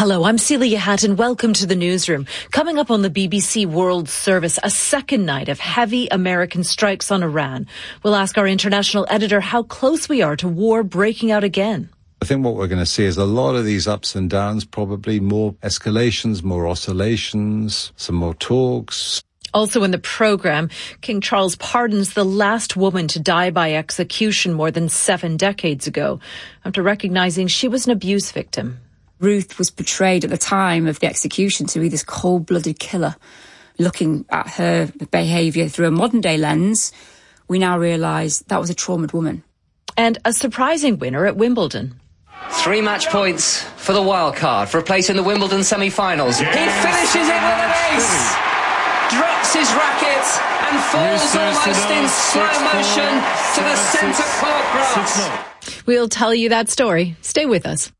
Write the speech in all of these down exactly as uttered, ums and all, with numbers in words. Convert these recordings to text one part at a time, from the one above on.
Hello, I'm Celia Hatton. Welcome to the newsroom. Coming up on the B B C World Service, a second night of heavy American strikes on Iran. We'll ask our international editor how close we are to war breaking out again. I think what we're going to see is a lot of these ups and downs, probably more escalations, more oscillations, some more talks. Also in the programme, King Charles pardons the last woman to die by execution more than seven decades ago, after recognising she was an abuse victim. Ruth was portrayed at the time of the execution to be this cold-blooded killer. Looking at her behaviour through a modern-day lens, we now realise that was a traumatised woman. And a surprising winner at Wimbledon. Three match points for the wild card for a place in the Wimbledon semi-finals. Yes. He finishes it with an ace, drops his racket and falls almost in slow motion to the centre court grass. We'll tell you that story. Stay with us.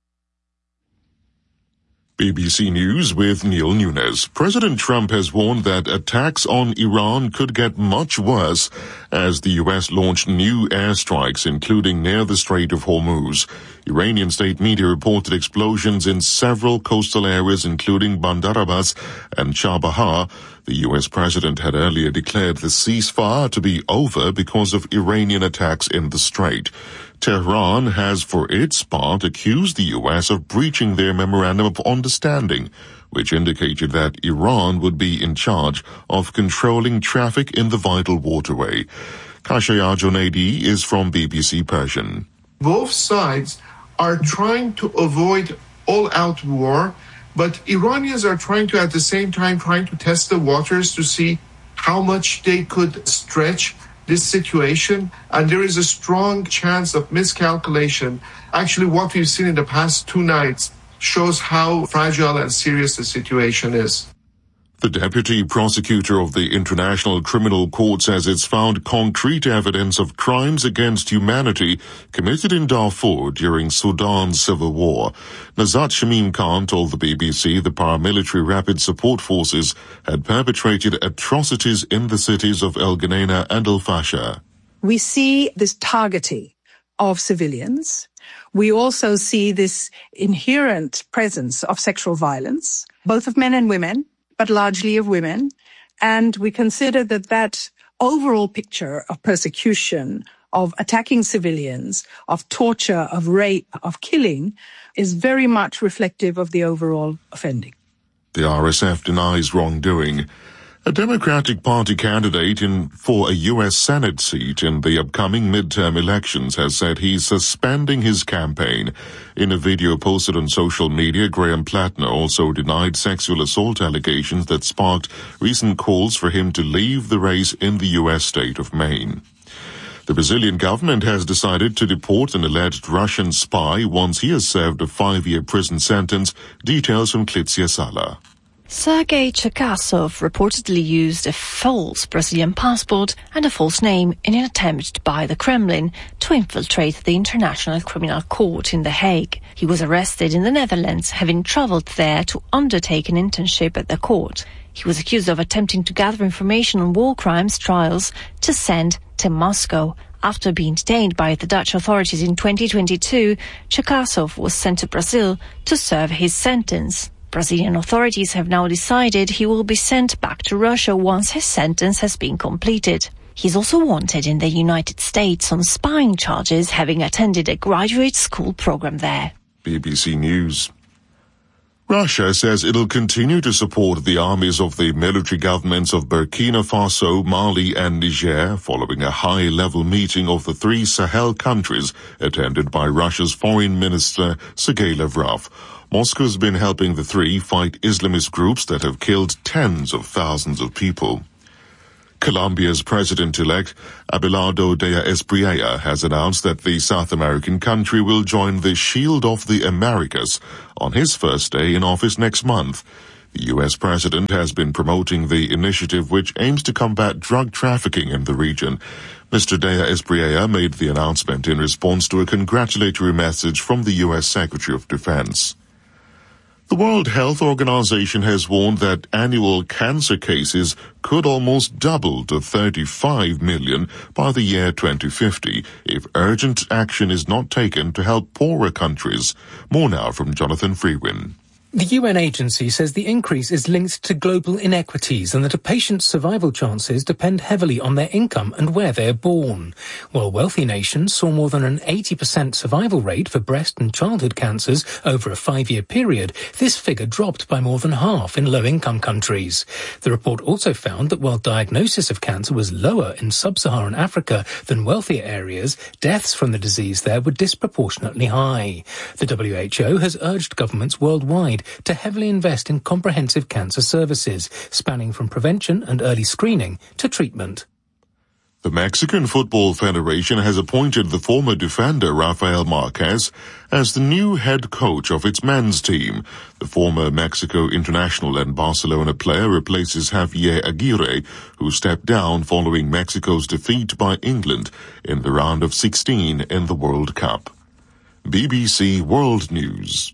B B C News with Neil Nunes. President Trump has warned that attacks on Iran could get much worse as the U S launched new airstrikes, including near the Strait of Hormuz. Iranian state media reported explosions in several coastal areas, including Bandar Abbas and Chabahar. The U S president had earlier declared the ceasefire to be over because of Iranian attacks in the strait. Tehran has, for its part, accused the U S of breaching their memorandum of understanding, which indicated that Iran would be in charge of controlling traffic in the vital waterway. Kashaya Jonaidi is from B B C Persian. Both sides are trying to avoid all-out war, but Iranians are trying to, at the same time, trying to test the waters to see how much they could stretch this situation, and there is a strong chance of miscalculation. Actually, what we've seen in the past two nights shows how fragile and serious the situation is. The deputy prosecutor of the International Criminal Court says it's found concrete evidence of crimes against humanity committed in Darfur during Sudan's civil war. Nazat Shamim Khan told the B B C the paramilitary rapid support forces had perpetrated atrocities in the cities of El Geneina and El Fasher. We see this targeting of civilians. We also see this inherent presence of sexual violence, both of men and women, but largely of women. And we consider that that overall picture of persecution, of attacking civilians, of torture, of rape, of killing, is very much reflective of the overall offending. The R S F denies wrongdoing. A Democratic Party candidate in for a U S Senate seat in the upcoming midterm elections has said he's suspending his campaign. In a video posted on social media, Graham Plattner also denied sexual assault allegations that sparked recent calls for him to leave the race in the U S state of Maine. The Brazilian government has decided to deport an alleged Russian spy once he has served a five-year prison sentence. Details from Klitsia Sala. Sergei Cherkasov reportedly used a false Brazilian passport and a false name in an attempt by the Kremlin to infiltrate the International Criminal Court in The Hague. He was arrested in the Netherlands, having travelled there to undertake an internship at the court. He was accused of attempting to gather information on war crimes trials to send to Moscow. After being detained by the Dutch authorities in twenty twenty-two, Cherkasov was sent to Brazil to serve his sentence. Brazilian authorities have now decided he will be sent back to Russia once his sentence has been completed. He's also wanted in the United States on spying charges, having attended a graduate school program there. B B C News. Russia says it'll continue to support the armies of the military governments of Burkina Faso, Mali and Niger following a high-level meeting of the three Sahel countries attended by Russia's Foreign Minister Sergei Lavrov. Moscow's been helping the three fight Islamist groups that have killed tens of thousands of people. Colombia's president-elect, Abelardo de Espriella, has announced that the South American country will join the Shield of the Americas on his first day in office next month. The U S president has been promoting the initiative, which aims to combat drug trafficking in the region. Mister de Espriella made the announcement in response to a congratulatory message from the U S Secretary of Defense. The World Health Organization has warned that annual cancer cases could almost double to thirty-five million by the year twenty fifty if urgent action is not taken to help poorer countries. More now from Jonathan Freewin. The U N agency says the increase is linked to global inequities and that a patient's survival chances depend heavily on their income and where they are born. While wealthy nations saw more than an eighty percent survival rate for breast and childhood cancers over a five-year period, this figure dropped by more than half in low-income countries. The report also found that while diagnosis of cancer was lower in sub-Saharan Africa than wealthier areas, deaths from the disease there were disproportionately high. The W H O has urged governments worldwide to heavily invest in comprehensive cancer services, spanning from prevention and early screening to treatment. The Mexican Football Federation has appointed the former defender Rafael Marquez as the new head coach of its men's team. The former Mexico international and Barcelona player replaces Javier Aguirre, who stepped down following Mexico's defeat by England in the round of sixteen in the World Cup. B B C World News.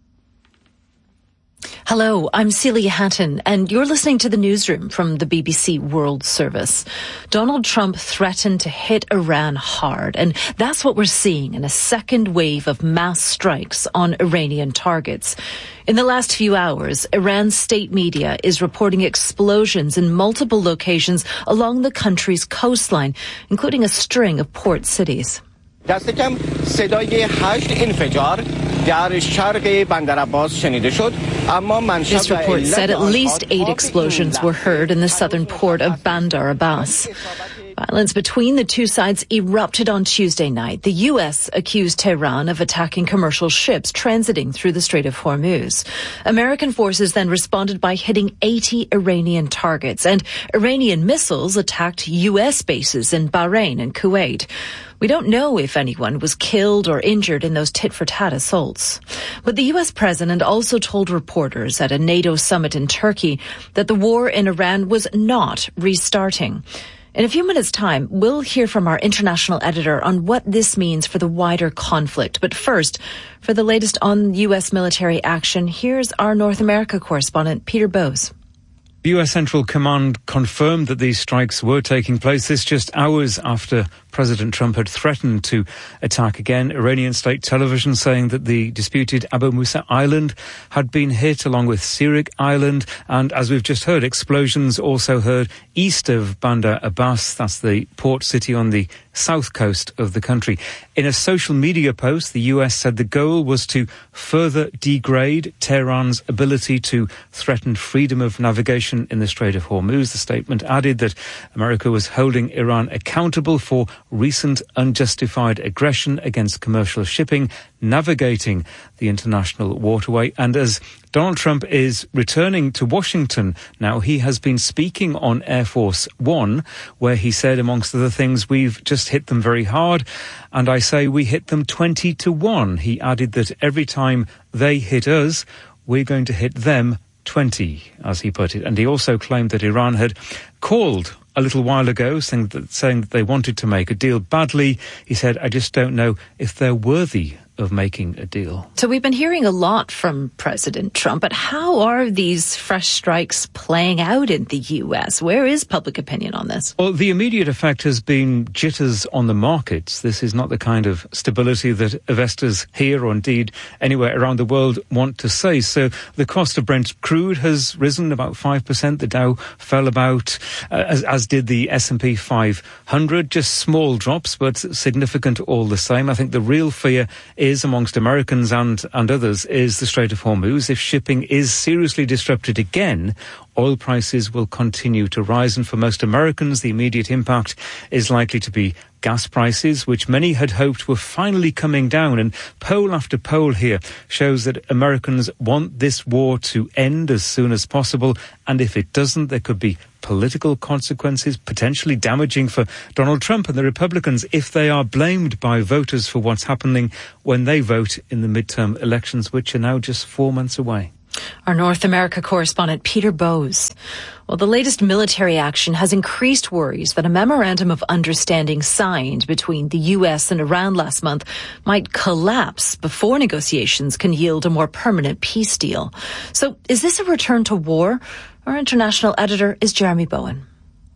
Hello, I'm Celia Hatton, and you're listening to the newsroom from the B B C World Service. Donald Trump threatened to hit Iran hard, and that's what we're seeing in a second wave of mass strikes on Iranian targets. In the last few hours, Iran's state media is reporting explosions in multiple locations along the country's coastline, including a string of port cities. دست کم صدای هشت انفجار در شرق بندر عباس شنیده شد. This report said at least eight explosions were heard in the southern port of Bandar Abbas. Violence between the two sides erupted on Tuesday night. The U S accused Tehran of attacking commercial ships transiting through the Strait of Hormuz. American forces then responded by hitting eighty Iranian targets, and Iranian missiles attacked U S bases in Bahrain and Kuwait. We don't know if anyone was killed or injured in those tit-for-tat assaults. But the U S president also told reporters at a NATO summit in Turkey that the war in Iran was not restarting. In a few minutes' time, we'll hear from our international editor on what this means for the wider conflict. But first, for the latest on U S military action, here's our North America correspondent, Peter Bowes. The U S Central Command confirmed that these strikes were taking place. This just hours after President Trump had threatened to attack again. Iranian state television saying that the disputed Abu Musa Island had been hit, along with Sirik Island. And as we've just heard, explosions also heard east of Bandar Abbas. That's the port city on the south coast of the country. In a social media post, the U S said the goal was to further degrade Tehran's ability to threaten freedom of navigation in the Strait of Hormuz. The statement added that America was holding Iran accountable for recent unjustified aggression against commercial shipping navigating the international waterway. And as Donald Trump is returning to Washington now, he has been speaking on Air Force One, where he said, amongst other things, we've just hit them very hard, and I say we hit them twenty to one. He added that every time they hit us, we're going to hit them twenty, as he put it. And he also claimed that Iran had called a little while ago, saying that, saying that they wanted to make a deal badly. He said, I just don't know if they're worthy of making a deal. So we've been hearing a lot from President Trump, but how are these fresh strikes playing out in the U S? Where is public opinion on this? Well, the immediate effect has been jitters on the markets. This is not the kind of stability that investors here or indeed anywhere around the world want to see. So the cost of Brent crude has risen about five percent. The Dow fell about, uh, as, as did the S and P five hundred. Just small drops, but significant all the same. I think the real fear is amongst Americans and, and others is the Strait of Hormuz. If shipping is seriously disrupted again, oil prices will continue to rise. And for most Americans, the immediate impact is likely to be gas prices, which many had hoped were finally coming down. And poll after poll here shows that Americans want this war to end as soon as possible. And if it doesn't, there could be political consequences, potentially damaging for Donald Trump and the Republicans if they are blamed by voters for what's happening when they vote in the midterm elections, which are now just four months away. Our North America correspondent, Peter Bowes. Well, the latest military action has increased worries that a memorandum of understanding signed between the U S and Iran last month might collapse before negotiations can yield a more permanent peace deal. So is this a return to war? Our international editor is Jeremy Bowen.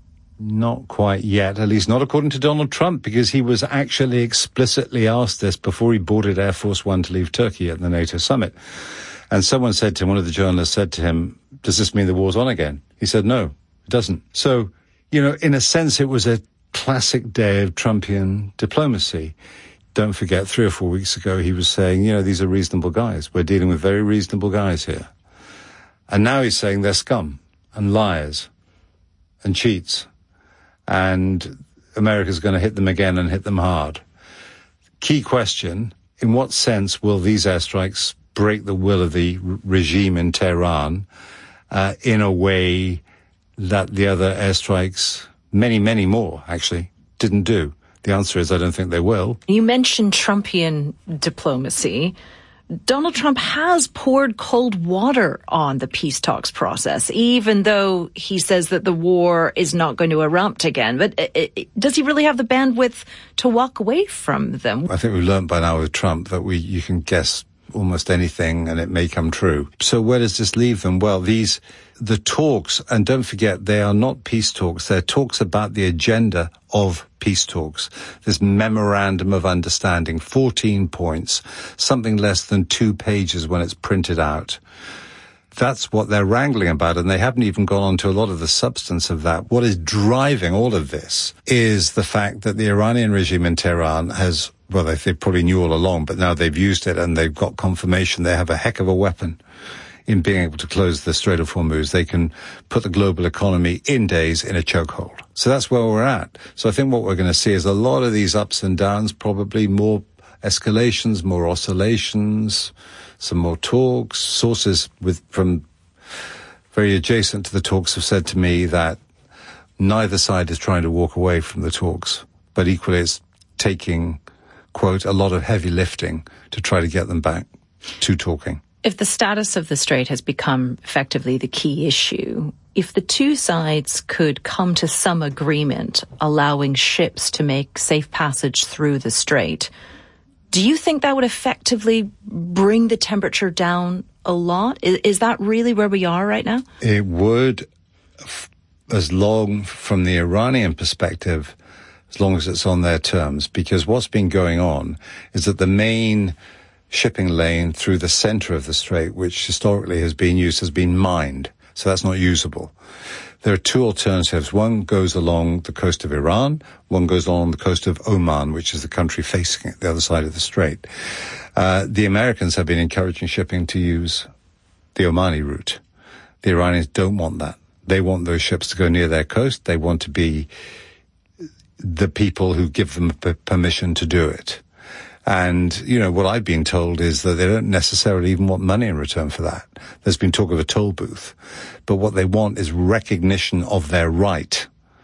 Not quite yet, at least not according to Donald Trump, because he was actually explicitly asked this before he boarded Air Force One to leave Turkey at the NATO summit. And someone said to him, one of the journalists said to him, does this mean the war's on again? He said, no, it doesn't. So, you know, in a sense, it was a classic day of Trumpian diplomacy. Don't forget, three or four weeks ago, he was saying, you know, these are reasonable guys. We're dealing with very reasonable guys here. And now he's saying they're scum and liars and cheats. And America's going to hit them again and hit them hard. Key question, in what sense will these airstrikes break the will of the r- regime in Tehran uh, in a way that the other airstrikes, many, many more, actually, didn't do? The answer is I don't think they will. You mentioned Trumpian diplomacy. Donald Trump has poured cold water on the peace talks process, even though he says that the war is not going to erupt again. But it, it, does he really have the bandwidth to walk away from them? I think we've learned by now with Trump that we you can guess almost anything and it may come true. So where does this leave them? Well, these, the talks, and don't forget, they are not peace talks. They're talks about the agenda of peace talks. This memorandum of understanding, fourteen points, something less than two pages when it's printed out. That's what they're wrangling about, and they haven't even gone on to a lot of the substance of that. What is driving all of this is the fact that the Iranian regime in Tehran has, well, they, they probably knew all along, but now they've used it and they've got confirmation they have a heck of a weapon in being able to close the Strait of Hormuz. They can put the global economy in days in a chokehold. So that's where we're at. So I think what we're going to see is a lot of these ups and downs, probably more escalations, more oscillations, some more talks. Sources with from very adjacent to the talks have said to me that neither side is trying to walk away from the talks, but equally it's taking, quote, a lot of heavy lifting to try to get them back to talking. If the status of the strait has become effectively the key issue, if the two sides could come to some agreement allowing ships to make safe passage through the strait, do you think that would effectively bring the temperature down a lot? Is, is that really where we are right now? It would, as long from the Iranian perspective, as long as it's on their terms, because what's been going on is that the main shipping lane through the center of the strait, which historically has been used, has been mined. So that's not usable. There are two alternatives. One goes along the coast of Iran. One goes along the coast of Oman, which is the country facing it, the other side of the strait. Uh, the Americans have been encouraging shipping to use the Omani route. The Iranians don't want that. They want those ships to go near their coast. They want to be the people who give them p- permission to do it. And, you know, what I've been told is that they don't necessarily even want money in return for that. There's been talk of a toll booth. But what they want is recognition of their right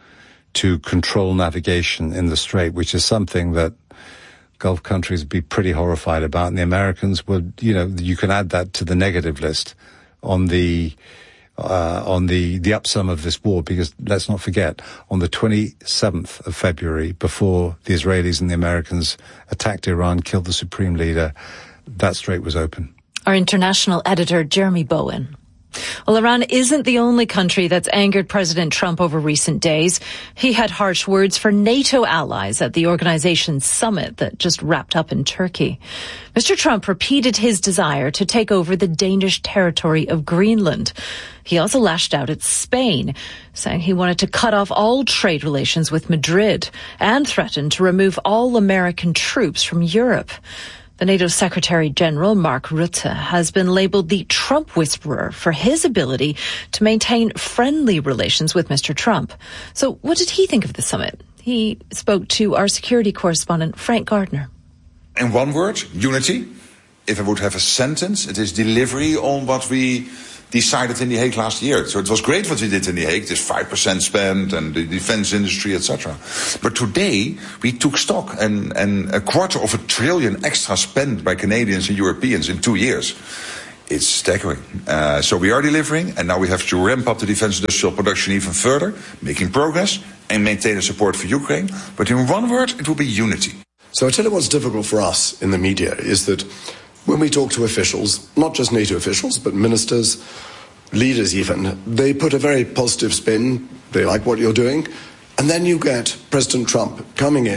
to control navigation in the strait, which is something that Gulf countries would be pretty horrified about. And the Americans would, you know, you can add that to the negative list on the Uh, on the, the upsum of this war, because let's not forget, on the twenty-seventh of February, before the Israelis and the Americans attacked Iran, killed the supreme leader, that strait was open. Our international editor, Jeremy Bowen. Well, Iran isn't the only country that's angered President Trump over recent days. He had harsh words for NATO allies at the organization's summit that just wrapped up in Turkey. Mister Trump repeated his desire to take over the Danish territory of Greenland. He also lashed out at Spain, saying he wanted to cut off all trade relations with Madrid and threatened to remove all American troops from Europe. The NATO Secretary General, Mark Rutte, has been labeled the Trump whisperer for his ability to maintain friendly relations with Mister Trump. So what did he think of the summit? He spoke to our security correspondent, Frank Gardner. In one word, unity. If I would have a sentence, it is delivery on what we decided in The Hague last year. So it was great what we did in The Hague, this five percent spend and the defense industry, et cetera. But today, we took stock and, and a quarter of a trillion extra spent by Canadians and Europeans in two years. It's staggering. Uh, so we are delivering, and now we have to ramp up the defense industrial production even further, making progress and maintain a support for Ukraine. But in one word, it will be unity. So I tell you what's difficult for us in the media is that when we talk to officials, not just NATO officials, but ministers, leaders even, they put a very positive spin. They like what you're doing. And then you get President Trump coming in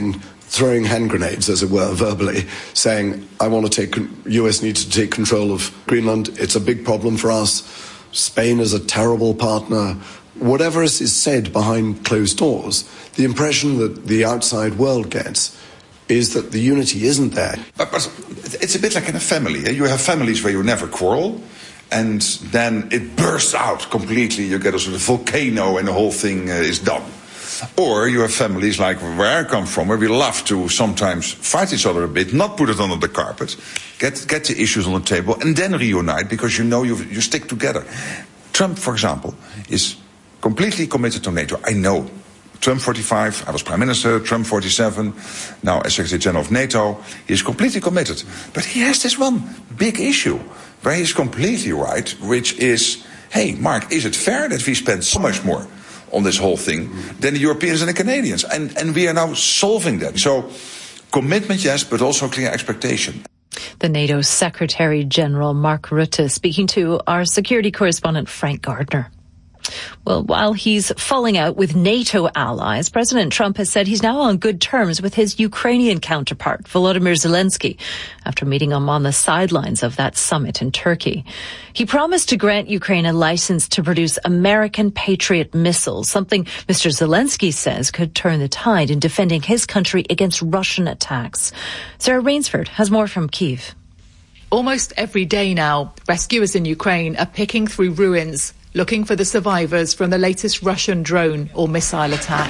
throwing hand grenades, as it were, verbally, saying, I want to take, U S needs to take control of Greenland. It's a big problem for us. Spain is a terrible partner. Whatever is said behind closed doors, the impression that the outside world gets is that the unity isn't there. But, but it's a bit like in a family. Eh? You have families where you never quarrel, and then it bursts out completely. You get a sort of volcano and the whole thing uh, is done. Or you have families like where I come from, where we love to sometimes fight each other a bit, not put it under the carpet, get get the issues on the table, and then reunite because you know you you stick together. Trump, for example, is completely committed to NATO. I know. Trump forty-five, I was Prime Minister, Trump forty-seven, now as Secretary General of NATO, he is completely committed. But he has this one big issue where he's completely right, which is, hey, Mark, is it fair that we spend so much more on this whole thing than the Europeans and the Canadians? And, and we are now solving that. So commitment, yes, but also clear expectation. The NATO Secretary General Mark Rutte speaking to our security correspondent Frank Gardner. Well, while he's falling out with NATO allies, President Trump has said he's now on good terms with his Ukrainian counterpart, Volodymyr Zelensky, after meeting him on the sidelines of that summit in Turkey. He promised to grant Ukraine a license to produce American Patriot missiles, something Mister Zelensky says could turn the tide in defending his country against Russian attacks. Sarah Rainsford has more from Kyiv. Almost every day now, rescuers in Ukraine are picking through ruins, looking for the survivors from the latest Russian drone or missile attack.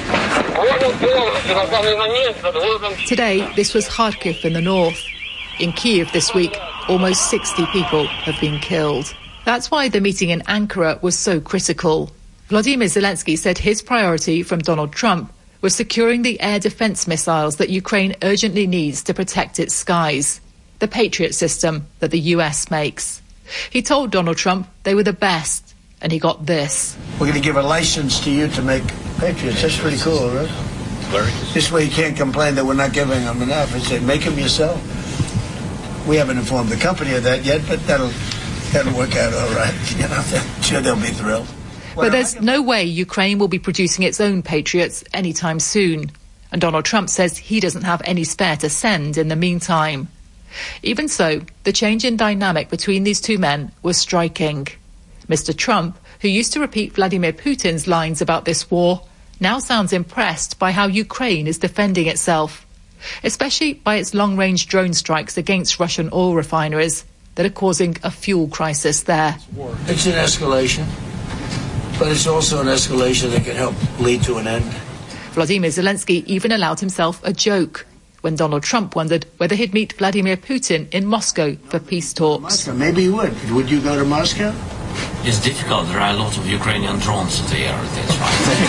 Today, this was Kharkiv in the north. In Kyiv this week, almost sixty people have been killed. That's why the meeting in Ankara was so critical. Volodymyr Zelensky said his priority from Donald Trump was securing the air defense missiles that Ukraine urgently needs to protect its skies, the Patriot system that the U S makes. He told Donald Trump they were the best. And he got this. We're going to give a license to you to make Patriots. That's pretty cool, right? Very. This way you can't complain that we're not giving them enough. It's say, make them yourself. We haven't informed the company of that yet, but that'll that'll work out all right. You know, I'm sure they'll be thrilled. But there's no way Ukraine will be producing its own Patriots anytime soon. And Donald Trump says he doesn't have any spare to send in the meantime. Even so, the change in dynamic between these two men was striking. Mister Trump, who used to repeat Vladimir Putin's lines about this war, now sounds impressed by how Ukraine is defending itself, especially by its long-range drone strikes against Russian oil refineries that are causing a fuel crisis there. It's an escalation, but it's also an escalation that can help lead to an end. Volodymyr Zelensky even allowed himself a joke when Donald Trump wondered whether he'd meet Vladimir Putin in Moscow for peace talks. Maybe he would. Would you go to Moscow? It's difficult. There are a lot of Ukrainian drones there. That's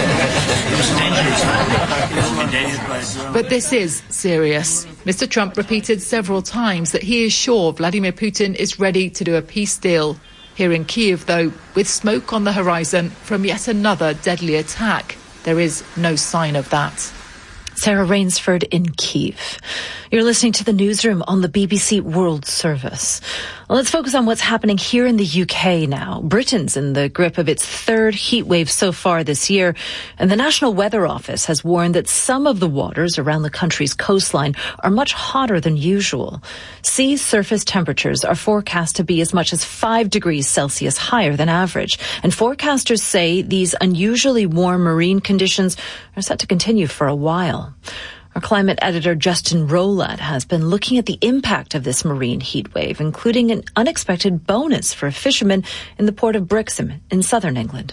right. It's dangerous. But this is serious. Mister Trump repeated several times that he is sure Vladimir Putin is ready to do a peace deal. Here in Kyiv, though, with smoke on the horizon from yet another deadly attack, there is no sign of that. Sarah Rainsford in Kyiv. You're listening to the newsroom on the B B C World Service. Well, let's focus on what's happening here in the U K now. Britain's in the grip of its third heat wave so far this year, and the National Weather Office has warned that some of the waters around the country's coastline are much hotter than usual. Sea surface temperatures are forecast to be as much as five degrees Celsius higher than average, and forecasters say these unusually warm marine conditions are set to continue for a while. Our climate editor Justin Rowlatt has been looking at the impact of this marine heat wave, including an unexpected bonus for fishermen in the port of Brixham in southern England.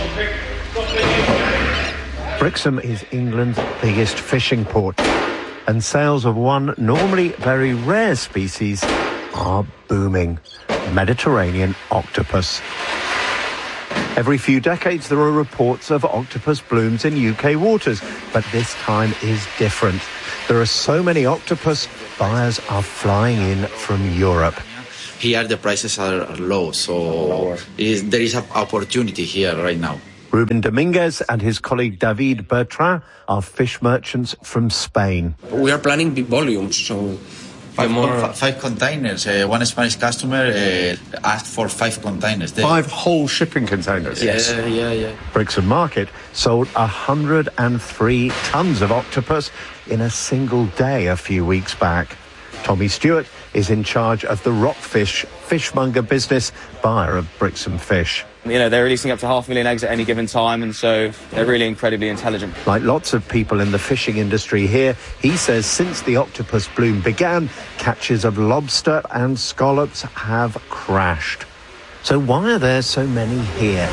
Brixham is England's biggest fishing port, and sales of one normally very rare species are booming: Mediterranean octopus. Every few decades there are reports of octopus blooms in U K waters, but this time is different. There are so many octopus, buyers are flying in from Europe. Here the prices are low, so is, there is an opportunity here right now. Ruben Dominguez and his colleague David Bertrand are fish merchants from Spain. We are planning big volumes, so Five, more... five containers. Uh, one Spanish customer uh, asked for five containers. They... Five whole shipping containers? Yes. Yeah, yeah, yeah. Brixham Market sold one hundred three tonnes of octopus in a single day a few weeks back. Tommy Stewart is in charge of the Rockfish fishmonger business, buyer of Brixham Fish. You know, they're releasing up to half a million eggs at any given time, and so they're really incredibly intelligent. Like lots of people in the fishing industry here, he says since the octopus bloom began, catches of lobster and scallops have crashed. So why are there so many here?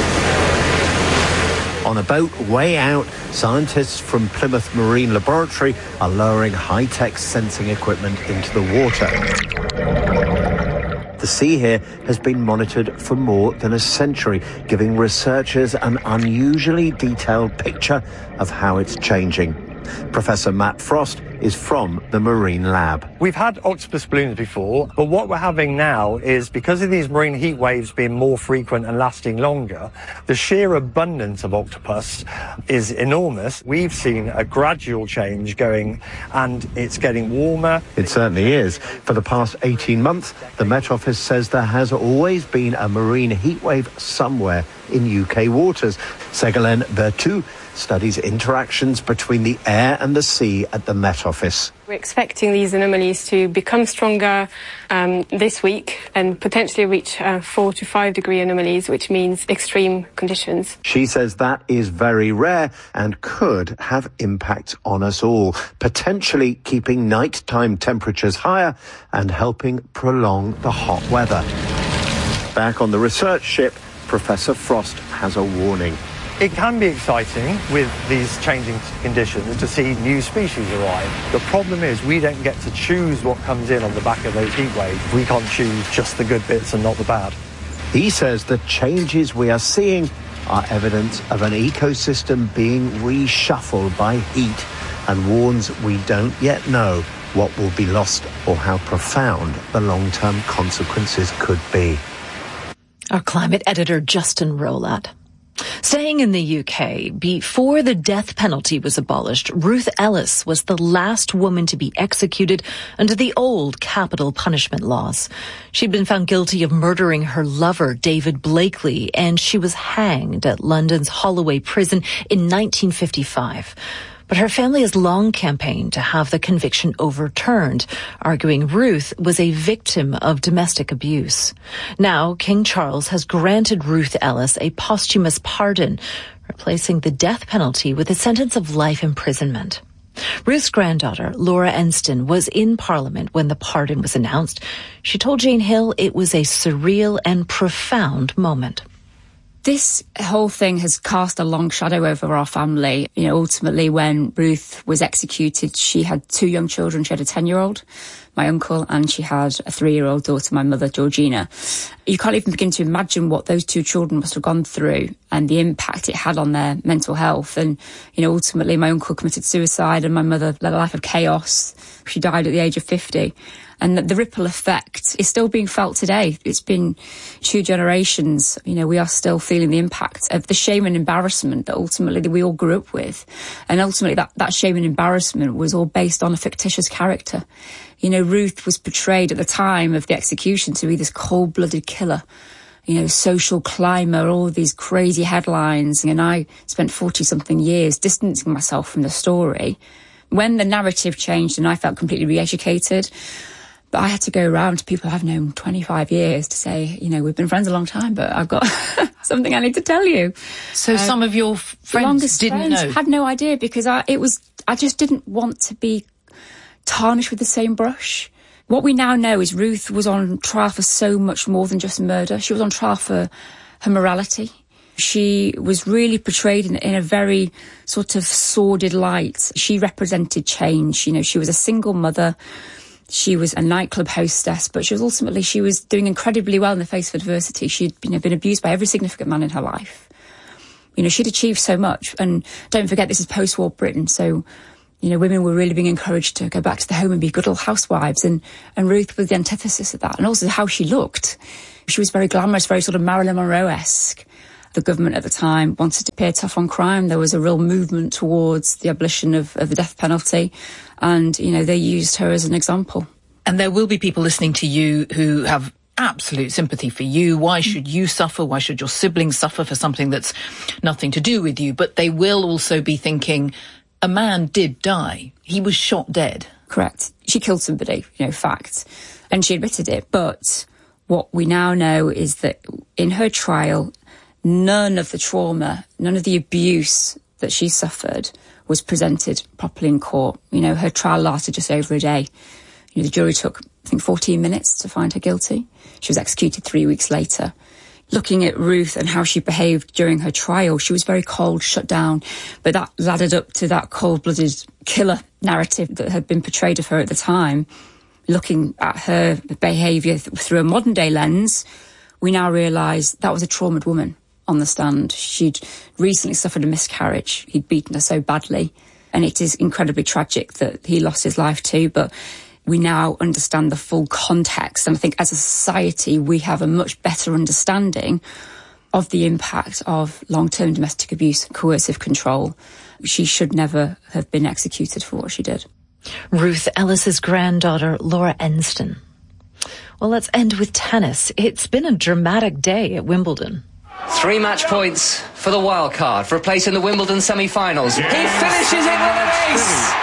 On a boat way out, scientists from Plymouth Marine Laboratory are lowering high-tech sensing equipment into the water. The sea here has been monitored for more than a century, giving researchers an unusually detailed picture of how it's changing. Professor Matt Frost is from the Marine Lab. We've had octopus blooms before, but what we're having now is, because of these marine heat waves being more frequent and lasting longer, the sheer abundance of octopus is enormous. We've seen a gradual change going, and it's getting warmer. It certainly is. For the past eighteen months, the Met Office says there has always been a marine heat wave somewhere in U K waters. Ségolène Berthoud studies interactions between the air and the sea at the Met Office. We're expecting these anomalies to become stronger um, this week and potentially reach uh, four to five degree anomalies, which means extreme conditions. She says that is very rare and could have impact on us all, potentially keeping nighttime temperatures higher and helping prolong the hot weather. Back on the research ship, Professor Frost has a warning. It can be exciting with these changing conditions to see new species arrive. The problem is we don't get to choose what comes in on the back of those heat waves. We can't choose just the good bits and not the bad. He says the changes we are seeing are evidence of an ecosystem being reshuffled by heat and warns we don't yet know what will be lost or how profound the long-term consequences could be. Our climate editor, Justin Rowlatt. Staying in the U K, before the death penalty was abolished, Ruth Ellis was the last woman to be executed under the old capital punishment laws. She'd been found guilty of murdering her lover, David Blakely, and she was hanged at London's Holloway prison in nineteen fifty-five. But her family has long campaigned to have the conviction overturned, arguing Ruth was a victim of domestic abuse. Now, King Charles has granted Ruth Ellis a posthumous pardon, replacing the death penalty with a sentence of life imprisonment. Ruth's granddaughter, Laura Enston, was in Parliament when the pardon was announced. She told Jane Hill it was a surreal and profound moment. This whole thing has cast a long shadow over our family. You know, ultimately, when Ruth was executed, she had two young children. She had a ten-year-old, my uncle, and she had a three-year-old daughter, my mother, Georgina. You can't even begin to imagine what those two children must have gone through and the impact it had on their mental health. And, you know, ultimately, my uncle committed suicide and my mother led a life of chaos. She died at the age of fifty. And the ripple effect is still being felt today. It's been two generations. You know, we are still feeling the impact of the shame and embarrassment that ultimately that we all grew up with. And ultimately that, that shame and embarrassment was all based on a fictitious character. You know, Ruth was portrayed at the time of the execution to be this cold-blooded killer. You know, social climber, all these crazy headlines. And I spent forty-something years distancing myself from the story. When the narrative changed and I felt completely re-educated, but I had to go around to people I've known twenty-five years to say, you know, we've been friends a long time, but I've got something I need to tell you. So uh, some of your f- friends didn't friends know? Had no idea because I, it was, I just didn't want to be tarnished with the same brush. What we now know is Ruth was on trial for so much more than just murder. She was on trial for her morality. She was really portrayed in, in a very sort of sordid light. She represented change. You know, she was a single mother. She was a nightclub hostess, but she was ultimately, she was doing incredibly well in the face of adversity. She'd you know, been abused by every significant man in her life. You know, she'd achieved so much. And don't forget, this is post-war Britain. So, you know, women were really being encouraged to go back to the home and be good old housewives. And, and Ruth was the antithesis of that. And also how she looked. She was very glamorous, very sort of Marilyn Monroe-esque. The government at the time wanted to appear tough on crime. There was a real movement towards the abolition of, of the death penalty. And, you know, they used her as an example. And there will be people listening to you who have absolute sympathy for you. Why should you suffer? Why should your siblings suffer for something that's nothing to do with you? But they will also be thinking, a man did die. He was shot dead. Correct. She killed somebody, you know, fact. And she admitted it. But what we now know is that in her trial, none of the trauma, none of the abuse that she suffered was presented properly in court. You know, her trial lasted just over a day. You know, the jury took, I think, fourteen minutes to find her guilty. She was executed three weeks later. Looking at Ruth and how she behaved during her trial, she was very cold, shut down. But that laddered up to that cold-blooded killer narrative that had been portrayed of her at the time. Looking at her behaviour th- through a modern-day lens, we now realise that was a traumatised woman on the stand. She'd recently suffered a miscarriage. He'd beaten her so badly. And it is incredibly tragic that he lost his life too. But we now understand the full context. And I think as a society, we have a much better understanding of the impact of long-term domestic abuse and coercive control. She should never have been executed for what she did. Ruth Ellis's granddaughter, Laura Enston. Well, let's end with tennis. It's been a dramatic day at Wimbledon. Three match points for the wild card for a place in the Wimbledon semi-finals. Yes. He finishes it with an ace,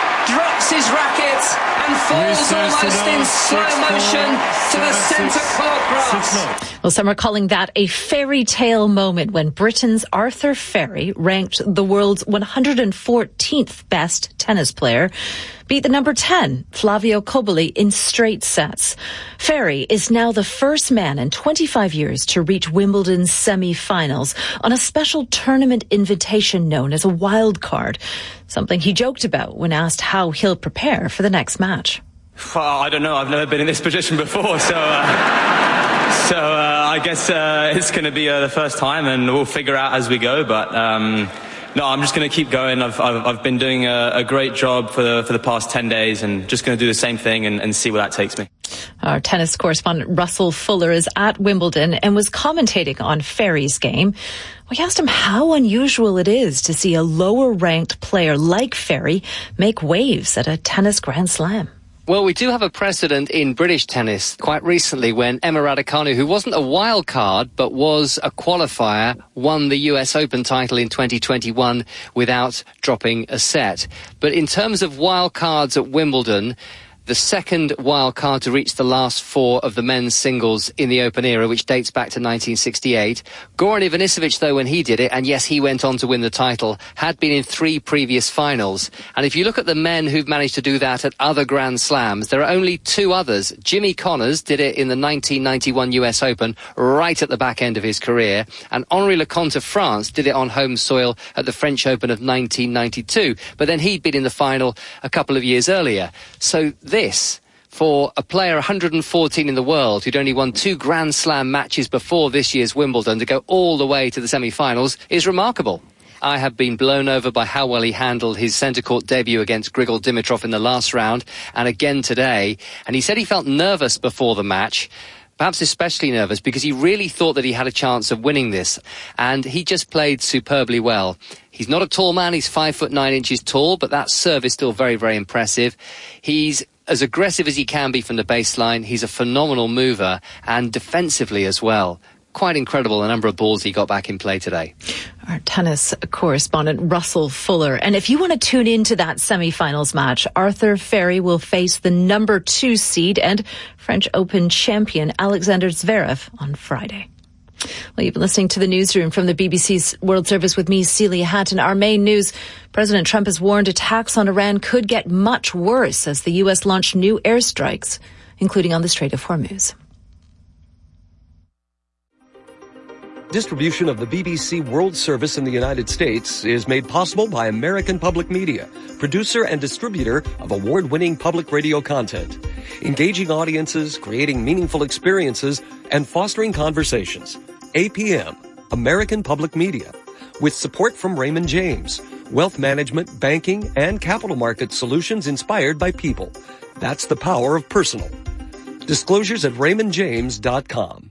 drops his racket and falls almost in slow motion to the centre court grass. Well, some are calling that a fairy tale moment when Britain's Arthur Ferry, ranked the world's one hundred fourteenth best tennis player, beat the number ten, Flavio Cobolli, in straight sets. Ferry is now the first man in twenty-five years to reach Wimbledon's semi-finals on a special tournament invitation known as a wild card, something he joked about when asked how he'll prepare for the next match. Well, I don't know. I've never been in this position before, so uh, so uh, I guess uh, it's going to be uh, the first time, and we'll figure out as we go. But um, no, I'm just going to keep going. I've I've, I've been doing a, a great job for the for the past ten days, and just going to do the same thing and, and see where that takes me. Our tennis correspondent Russell Fuller is at Wimbledon and was commentating on Ferry's game. We asked him how unusual it is to see a lower-ranked player like Ferry make waves at a tennis Grand Slam. Well, we do have a precedent in British tennis quite recently when Emma Raducanu, who wasn't a wild card but was a qualifier, won the U S Open title in twenty twenty-one without dropping a set. But in terms of wild cards at Wimbledon, the second wild card to reach the last four of the men's singles in the Open era, which dates back to nineteen sixty-eight. Goran Ivanisevic, though, when he did it, and yes, he went on to win the title, had been in three previous finals. And if you look at the men who've managed to do that at other Grand Slams, there are only two others. Jimmy Connors did it in the nineteen ninety-one U S Open, right at the back end of his career. And Henri Leconte of France did it on home soil at the French Open of nineteen ninety-two. But then he'd been in the final a couple of years earlier. So this, for a player one hundred fourteen in the world who'd only won two Grand Slam matches before this year's Wimbledon, to go all the way to the semi-finals is remarkable. I have been blown over by how well he handled his centre court debut against Grigol Dimitrov in the last round, and again today. And he said he felt nervous before the match, perhaps especially nervous because he really thought that he had a chance of winning this. And he just played superbly well. He's not a tall man, he's five foot nine inches tall, but that serve is still very, very impressive. He's as aggressive as he can be from the baseline. He's a phenomenal mover, and defensively as well. Quite incredible the number of balls he got back in play today. Our tennis correspondent Russell Fuller. And if you want to tune into that semi-finals match, Arthur Ferry will face the number two seed and French Open champion Alexander Zverev on Friday. Well, you've been listening to the newsroom from the B B C's World Service with me, Celia Hatton. Our main news: President Trump has warned attacks on Iran could get much worse as the U S launched new airstrikes, including on the Strait of Hormuz. Distribution of the B B C World Service in the United States is made possible by American Public Media, producer and distributor of award-winning public radio content, engaging audiences, creating meaningful experiences, and fostering conversations. A P M, American Public Media, with support from Raymond James, wealth management, banking, and capital market solutions inspired by people. That's the power of personal. Disclosures at raymond james dot com.